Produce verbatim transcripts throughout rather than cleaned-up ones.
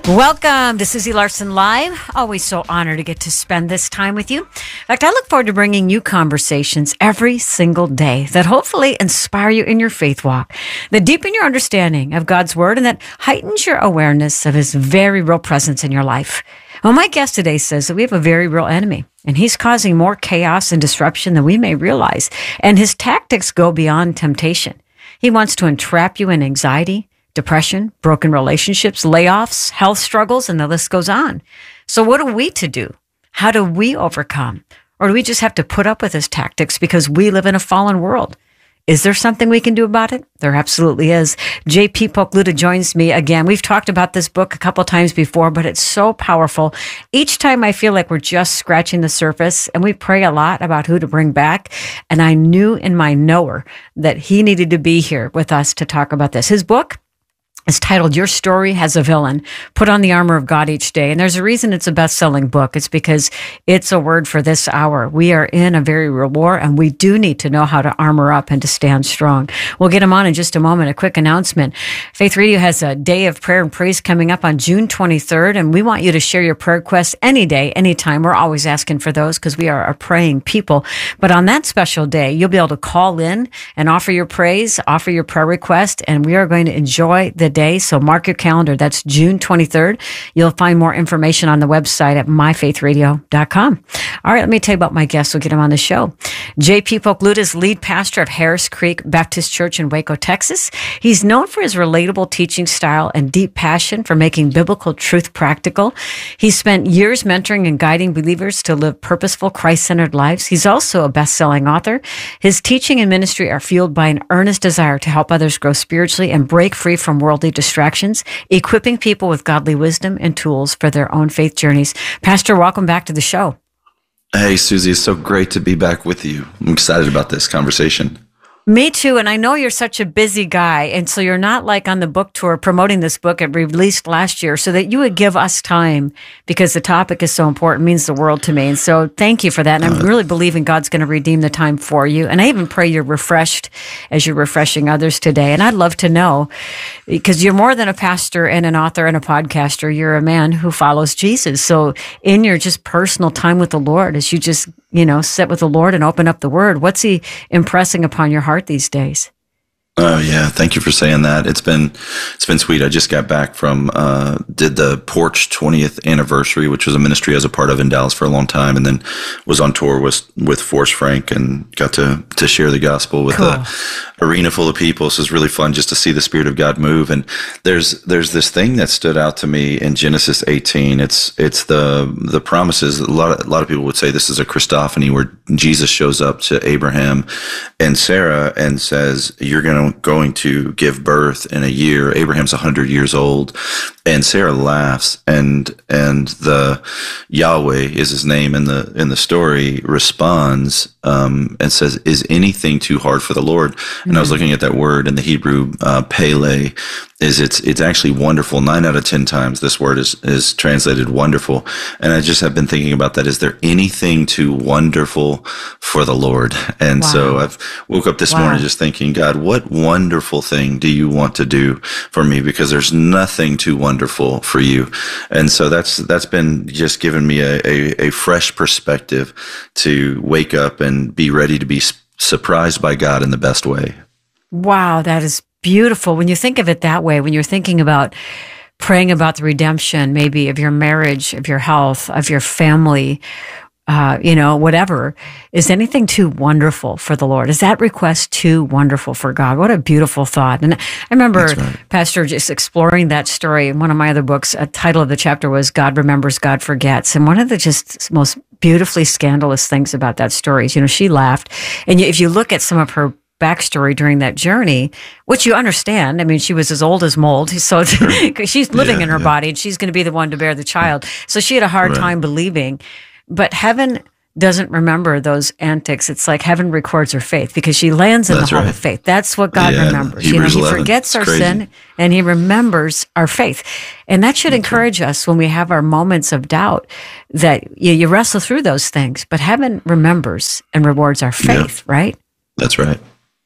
Welcome to Susie Larson Live. Always so honored to get to spend this time with you. In fact, I look forward to bringing you conversations every single day that hopefully inspire you in your faith walk, that deepen your understanding of God's Word, and that heightens your awareness of His very real presence in your life. Well, my guest today says that we have a very real enemy, and he's causing more chaos and disruption than we may realize, and his tactics go beyond temptation. He wants to entrap you in anxiety, depression, broken relationships, layoffs, health struggles, and the list goes on. So what are we to do? How do we overcome? Or do we just have to put up with his tactics because we live in a fallen world? Is there something we can do about it? There absolutely is. J P Pokluda joins me again. We've talked about this book a couple times before, but it's so powerful. Each time I feel like we're just scratching the surface, and we pray a lot about who to bring back. And I knew in my knower that he needed to be here with us to talk about this. His book is titled Your Story Has a Villain. Put on the armor of God each day. And there's a reason it's a best-selling book. It's because it's a word for this hour. We are in a very real war, and we do need to know how to armor up and to stand strong. We'll get him on in just a moment. A quick announcement. Faith Radio has a day of prayer and praise coming up on June twenty-third, and we want you to share your prayer requests any day, anytime. We're always asking for those because we are a praying people. But on that special day, you'll be able to call in and offer your praise, offer your prayer request, and we are going to enjoy the day. So mark your calendar. That's June twenty-third. You'll find more information on the website at my faith radio dot com. All right, let me tell you about my guest. We'll get him on the show. J P Pokluda is lead pastor of Harris Creek Baptist Church in Waco, Texas. He's known for his relatable teaching style and deep passion for making biblical truth practical. He's spent years mentoring and guiding believers to live purposeful, Christ-centered lives. He's also a best-selling author. His teaching and ministry are fueled by an earnest desire to help others grow spiritually and break free from worldly distractions, equipping people with godly wisdom and tools for their own faith journeys. Pastor, welcome back to the show. Hey, Susie, it's so great to be back with you. I'm excited about this conversation. Me too, and I know you're such a busy guy, and so you're not like on the book tour promoting this book it released last year, so that you would give us time, because the topic is so important, means the world to me, and so thank you for that, and I'm really believing God's going to redeem the time for you, and I even pray you're refreshed as you're refreshing others today, and I'd love to know, because you're more than a pastor and an author and a podcaster, you're a man who follows Jesus, so in your just personal time with the Lord, as you just, you know, sit with the Lord and open up the Word, what's He impressing upon your heart these days? Oh yeah, thank you for saying that. It's been it's been sweet. I just got back from uh did the Porch twentieth anniversary, which was a ministry I was a part of in Dallas for a long time, and then was on tour with with Force Frank and got to to share the gospel with cool. a arena full of people. So it was really fun just to see the Spirit of God move. And there's there's this thing that stood out to me in Genesis eighteen. It's it's the the promises. A lot of, a lot of people would say this is a Christophany, where Jesus shows up to Abraham and Sarah and says, "You're going to going to give birth in a year." Abraham's one hundred years old, and Sarah laughs, and and the Yahweh is his name in the in the story, responds um, and says, "Is anything too hard for the Lord?" Mm-hmm. And I was looking at that word in the Hebrew, uh, Pele, is it's it's actually wonderful. Nine out of ten times this word is is translated wonderful, and I just have been thinking about that. Is there anything too wonderful for the Lord? And wow. so I've woke up this wow. morning just thinking, God, what wonderful thing do you want to do for me? Because there's nothing too wonderful for you. And so that's that's been just giving me a, a, a fresh perspective to wake up and be ready to be surprised by God in the best way. Wow, that is beautiful. When you think of it that way, when you're thinking about praying about the redemption, maybe of your marriage, of your health, of your family, uh, you know, whatever, is anything too wonderful for the Lord? Is that request too wonderful for God? What a beautiful thought. And I remember, right. Pastor, just exploring that story in one of my other books. A title of the chapter was God Remembers, God Forgets. And one of the just most beautifully scandalous things about that story is, you know, she laughed. And if you look at some of her backstory during that journey, which you understand. I mean, she was as old as mold, so she's living yeah, in her yeah. body, and she's going to be the one to bear the child. So she had a hard right. time believing. But heaven doesn't remember those antics. It's like heaven records her faith because she lands in That's the hall right. of faith. That's what God yeah, remembers. Hebrews you know, He eleven. forgets It's our crazy. sin, and He remembers our faith. And that should That's encourage right. us when we have our moments of doubt that you, you wrestle through those things. But heaven remembers and rewards our faith, yeah. right? That's right.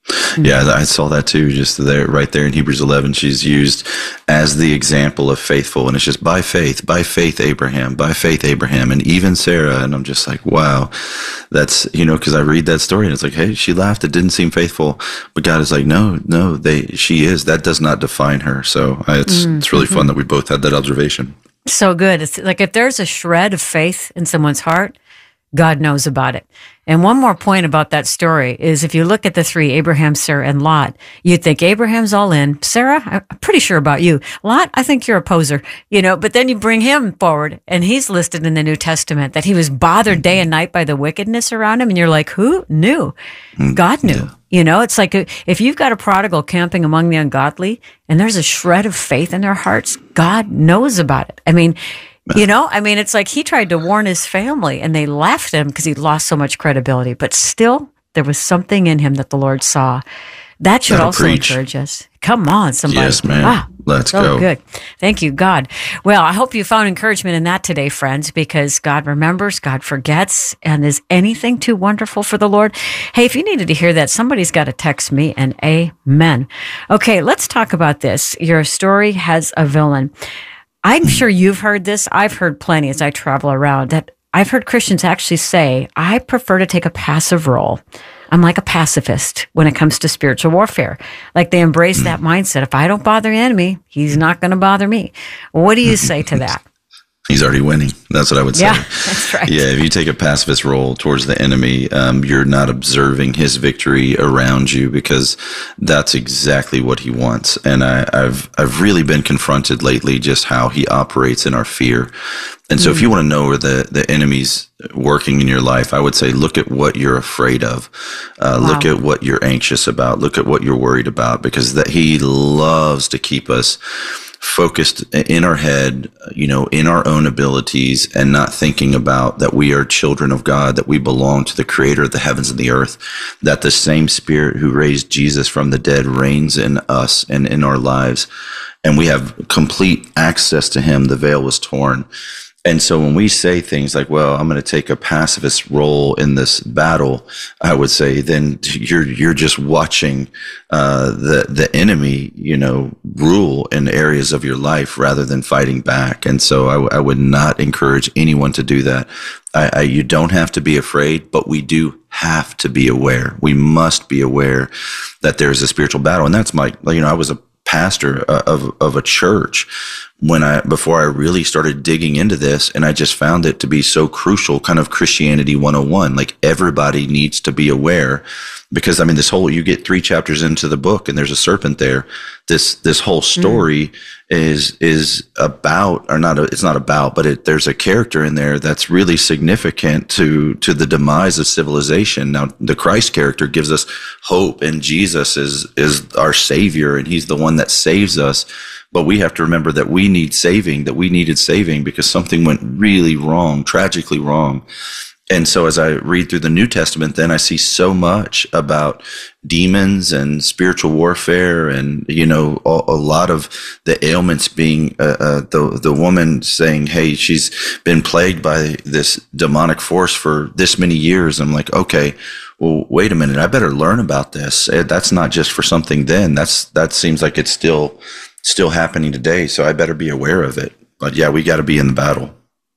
Yeah, I saw that too, just there, right there in Hebrews eleven. She's used as the example of faithful, and it's just by faith, by faith, Abraham, by faith, Abraham, and even Sarah. And I'm just like, wow, that's, you know, because I read that story and it's like, hey, she laughed. It didn't seem faithful, but God is like, no, no, they, she is. That does not define her. So I, it's mm-hmm. it's really fun that we both had that observation. So good. It's like if there's a shred of faith in someone's heart, God knows about it. And one more point about that story is if you look at the three, Abraham, Sarah, and Lot, you'd think Abraham's all in. Sarah, I'm pretty sure about you. Lot, I think you're a poser, you know, but then you bring him forward and he's listed in the New Testament that he was bothered day and night by the wickedness around him. And you're like, who knew? God knew. Yeah. You know, it's like if you've got a prodigal camping among the ungodly and there's a shred of faith in their hearts, God knows about it. I mean, You know, I mean, it's like he tried to warn his family and they left him because he lost so much credibility. But still, there was something in him that the Lord saw. That should That'll also preach. Encourage us. Come on, somebody. Yes, man. Wow. Let's so go. Good. Thank you, God. Well, I hope you found encouragement in that today, friends, because God remembers, God forgets, and is anything too wonderful for the Lord? Hey, if you needed to hear that, somebody's got to text me, and amen. Okay, let's talk about this. Your story has a villain. I'm sure you've heard this. I've heard plenty as I travel around that I've heard Christians actually say, I prefer to take a passive role. I'm like a pacifist when it comes to spiritual warfare. Like they embrace that mindset. If I don't bother the enemy, he's not going to bother me. What do you say to that? He's already winning. That's what I would say. Yeah, that's right. Yeah, if you take a pacifist role towards the enemy, um, you're not observing his victory around you because that's exactly what he wants. And I, I've I've really been confronted lately just how he operates in our fear. And so mm. if you want to know where the, the enemy's working in your life, I would say look at what you're afraid of. Uh, wow. Look at what you're anxious about. Look at what you're worried about, because that he loves to keep us focused in our head, you know, in our own abilities, and not thinking about that we are children of God, that we belong to the creator of the heavens and the earth, that the same spirit who raised Jesus from the dead reigns in us and in our lives. And we have complete access to him. The veil was torn. And so when we say things like, well, I'm going to take a pacifist role in this battle, I would say then you're you're just watching uh, the the enemy, you know, rule in areas of your life rather than fighting back. And so I, w- I would not encourage anyone to do that. I, I, you don't have to be afraid, but we do have to be aware. We must be aware that there is a spiritual battle. And that's my, you know, I was a pastor of of a church when I before I really started digging into this, and I just found it to be so crucial, kind of Christianity one oh one. Like everybody needs to be aware, because I mean this whole, you get three chapters into the book and there's a serpent there. This this whole story mm. is is about, or not, it's not about, but it, there's a character in there that's really significant to to the demise of civilization. Now the Christ character gives us hope, and Jesus is is our savior, and he's the one that saves us. But we have to remember that we need saving, that we needed saving because something went really wrong, tragically wrong. And so as I read through the New Testament, then I see so much about demons and spiritual warfare, and, you know, a, a lot of the ailments being uh, uh, the the woman saying, hey, she's been plagued by this demonic force for this many years. I'm like, okay, well, wait a minute, I better learn about this. That's not just for something then. That's that seems like it's still still happening today. So I better be aware of it. But yeah, we got to be in the battle.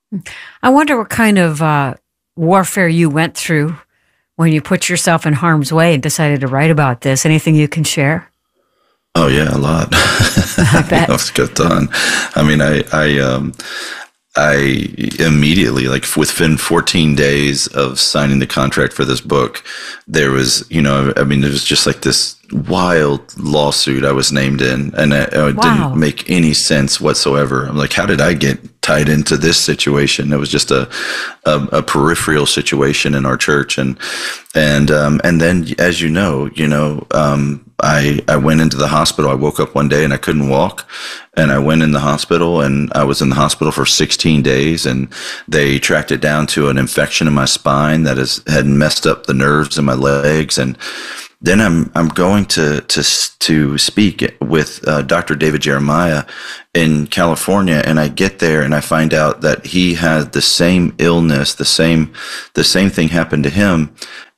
I wonder what kind of uh, warfare you went through when you put yourself in harm's way and decided to write about this. Anything you can share? Oh yeah, a lot. I bet. I've got done. I mean, I, I, um, I immediately, like within fourteen days of signing the contract for this book, there was, you know, I mean, it was just like this wild lawsuit I was named in, and it, it wow. didn't make any sense whatsoever. I'm like, how did I get tied into this situation? It was just a, a, a peripheral situation in our church. And, and, um, and then as you know, you know, um, I, I went into the hospital. I woke up one day and I couldn't walk, and I went in the hospital, and I was in the hospital for sixteen days, and they tracked it down to an infection in my spine that has had messed up the nerves in my legs. And then I'm I'm going to to to speak with uh, Doctor David Jeremiah in California, and I get there and I find out that he had the same illness, the same the same thing happened to him,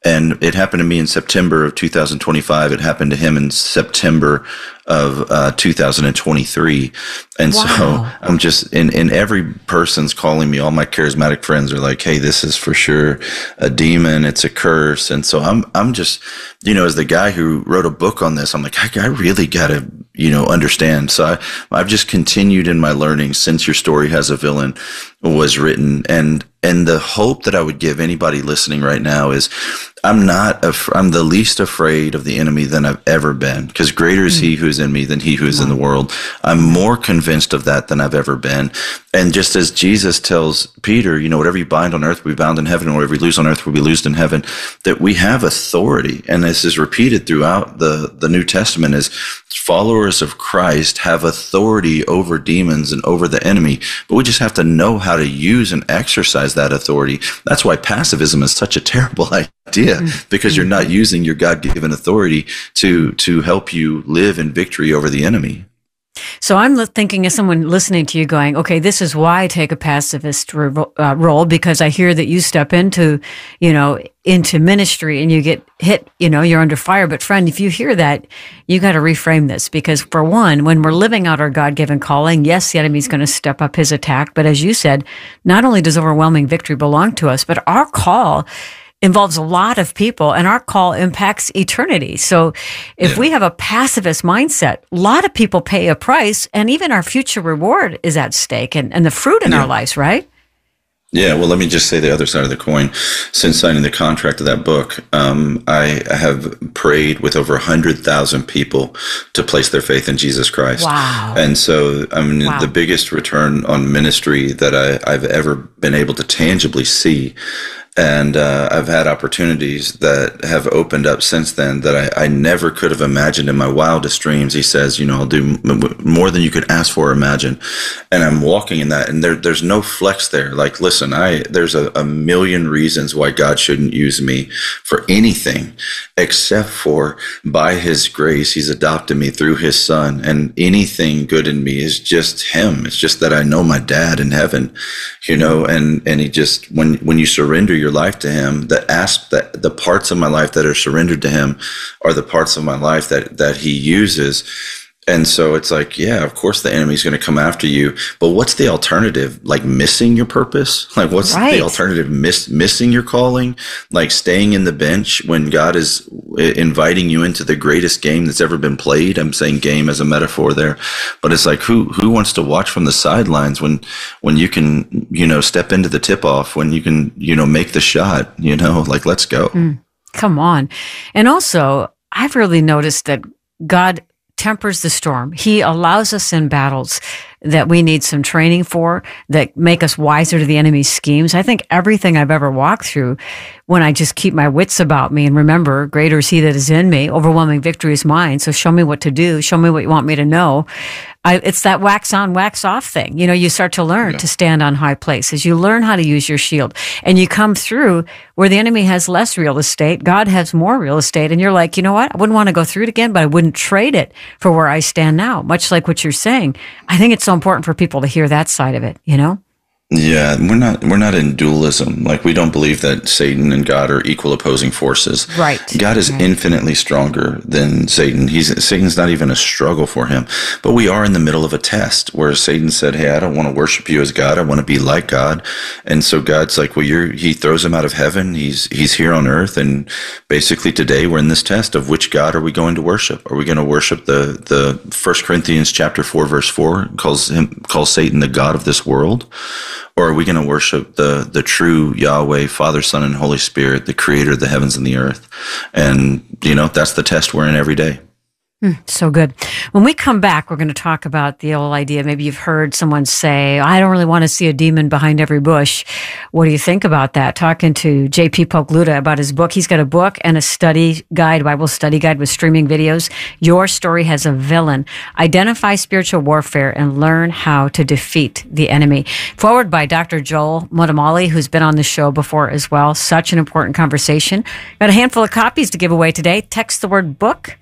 And it happened to me in September of two thousand twenty-five. It happened to him in September of uh, two thousand twenty-three. And wow. so I'm just, in, in every person's calling me, all my charismatic friends are like, hey, this is for sure a demon. It's a curse. And so I'm, I'm just, you know, as the guy who wrote a book on this, I'm like, I, I really got to, you know, understand. So I, I've just continued in my learning since Your Story Has a Villain was written. And, and the hope that I would give anybody listening right now is I'm not, af- I'm the least afraid of the enemy than I've ever been, because greater is he who is in me than he who is in the world. I'm more convinced of that than I've ever been. And just as Jesus tells Peter, you know, whatever you bind on earth will be bound in heaven, and whatever you loose on earth will be loosed in heaven, that we have authority. And this is repeated throughout the, the New Testament, is followers of Christ have authority over demons and over the enemy, but we just have to know how to use and exercise that authority. That's why passivism is such a terrible idea, because you're not using your God-given authority to, to help you live in victory over the enemy. So I'm thinking as someone listening to you going, okay, this is why I take a pacifist re- uh, role, because I hear that you step into, you know, into ministry and you get hit, you know, you're under fire. But friend, if you hear that, you got to reframe this, because for one, when we're living out our God-given calling, yes, the enemy's going to step up his attack. But as you said, not only does overwhelming victory belong to us, but our call involves a lot of people, and our call impacts eternity. So if yeah. we have a pacifist mindset, a lot of people pay a price, and even our future reward is at stake, and, and the fruit in yeah. our lives, right? Yeah, well, let me just say the other side of the coin. Since signing the contract of that book, um, I have prayed with over one hundred thousand people to place their faith in Jesus Christ. Wow. And so, I mean, wow. the biggest return on ministry that I, I've ever been able to tangibly see. And uh, I've had opportunities that have opened up since then that I, I never could have imagined in my wildest dreams. He says, you know, I'll do m- more than you could ask for or imagine. And I'm walking in that, and there, there's no flex there. Like, listen, I there's a, a million reasons why God shouldn't use me for anything, except for by his grace, he's adopted me through his son. And anything good in me is just him. It's just that I know my dad in heaven, you know, and, and he just, when, when you surrender your life to him, the asp that the parts of my life that are surrendered to him are the parts of my life that that he uses. And so it's like, yeah, of course the enemy's going to come after you, but what's the alternative? Like missing your purpose? Like what's right. the alternative? Miss, missing your calling? Like staying in the bench when God is inviting you into the greatest game that's ever been played? I'm saying game as a metaphor there, but it's like, who, who wants to watch from the sidelines when, when you can, you know, step into the tip off, when you can, you know, make the shot, you know, like, let's go. Mm, come on. And also I've really noticed that God tempers the storm. He allows us in battles that we need some training for, that make us wiser to the enemy's schemes. I think everything I've ever walked through, when I just keep my wits about me and remember, greater is he that is in me, overwhelming victory is mine. So show me what to do. Show me what you want me to know. I, it's that wax on, wax off thing. You know, you start to learn yeah. to stand on high places. You learn how to use your shield, and you come through where the enemy has less real estate. God has more real estate. And you're like, you know what? I wouldn't want to go through it again, but I wouldn't trade it for where I stand now. Much like what you're saying. I think it's so important for people to hear that side of it, you know? Yeah, we're not we're not in dualism. Like, we don't believe that Satan and God are equal opposing forces. Right. God is right. infinitely stronger than Satan. He's Satan's not even a struggle for him. But we are in the middle of a test where Satan said, "Hey, I don't want to worship you as God. I want to be like God." And so God's like, "Well, you're." He throws him out of heaven. He's he's here on earth, and basically today we're in this test of which God are we going to worship? Are we going to worship the the First Corinthians chapter four verse four calls him calls Satan the god of this world? Or are we going to worship the the true Yahweh, Father, Son, and Holy Spirit, the creator of the heavens and the earth? And, you know, that's the test we're in every day. Mm, so good. When we come back, we're going to talk about the old idea. Maybe you've heard someone say, I don't really want to see a demon behind every bush. What do you think about that? Talking to J P Pogluta about his book. He's got a book and a study guide, Bible study guide with streaming videos. Your Story Has a Villain. Identify spiritual warfare and learn how to defeat the enemy. Forward by Doctor Joel Muddamalle, who's been on the show before as well. Such an important conversation. Got a handful of copies to give away today. Text the word book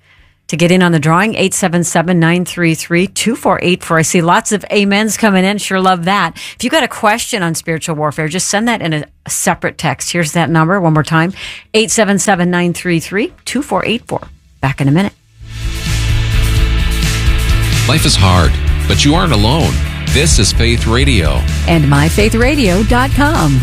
to get in on the drawing, eight seven seven, nine three three, two four eight four. I see lots of amens coming in. Sure love that. If you got a question on spiritual warfare, just send that in a, a separate text. Here's that number one more time, eight seven seven, nine three three, two four eight four. Back in a minute. Life is hard, but you aren't alone. This is Faith Radio. And my faith radio dot com.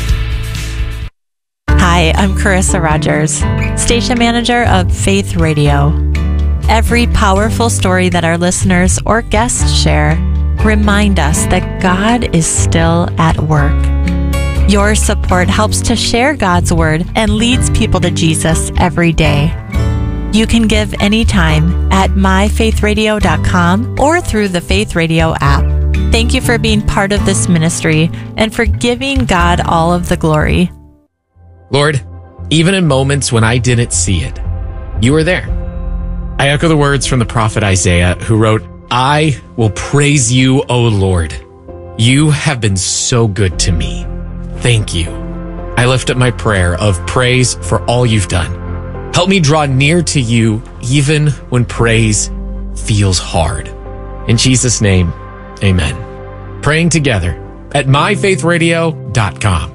Hi, I'm Carissa Rogers, station manager of Faith Radio. Every powerful story that our listeners or guests share remind us that God is still at work. Your support helps to share God's word and leads people to Jesus every day. You can give anytime at my faith radio dot com or through the Faith Radio app. Thank you for being part of this ministry and for giving God all of the glory. Lord, even in moments when I didn't see it, you were there. I echo the words from the prophet Isaiah, who wrote, I will praise you, O Lord. You have been so good to me. Thank you. I lift up my prayer of praise for all you've done. Help me draw near to you even when praise feels hard. In Jesus' name, amen. Praying together at my faith radio dot com.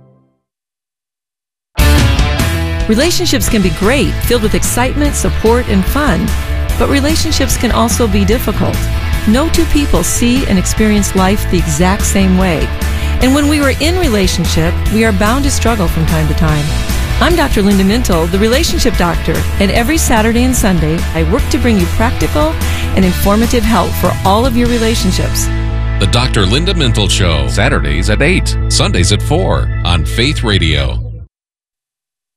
Relationships can be great, filled with excitement, support, and fun. But relationships can also be difficult. No two people see and experience life the exact same way. And when we are in relationship, we are bound to struggle from time to time. I'm Doctor Linda Mintle, the Relationship Doctor, and every Saturday and Sunday, I work to bring you practical and informative help for all of your relationships. The Doctor Linda Mintle Show, Saturdays at eight, Sundays at four on Faith Radio.